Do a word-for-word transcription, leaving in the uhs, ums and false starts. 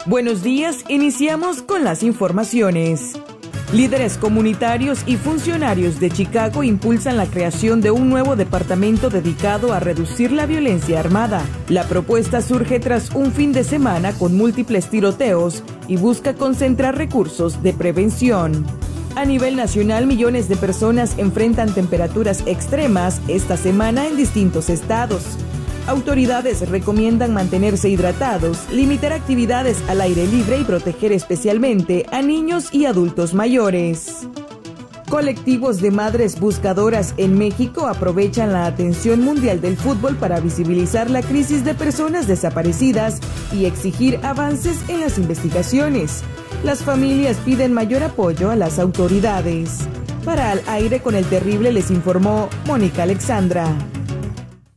Buenos días, iniciamos con las informaciones. Líderes comunitarios y funcionarios de Chicago impulsan la creación de un nuevo departamento dedicado a reducir la violencia armada. La propuesta surge tras un fin de semana con múltiples tiroteos y busca concentrar recursos de prevención. A nivel nacional, millones de personas enfrentan temperaturas extremas esta semana en distintos estados. Autoridades recomiendan mantenerse hidratados, limitar actividades al aire libre y proteger especialmente a niños y adultos mayores. Colectivos de madres buscadoras en México aprovechan la atención mundial del fútbol para visibilizar la crisis de personas desaparecidas y exigir avances en las investigaciones. Las familias piden mayor apoyo a las autoridades. Para Al Aire con el Terrible les informó Mónica Alexandra.